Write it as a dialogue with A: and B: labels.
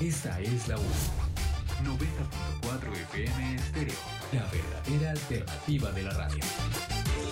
A: Esta es la 1. 90.4 FM Estéreo, la verdadera alternativa de la radio.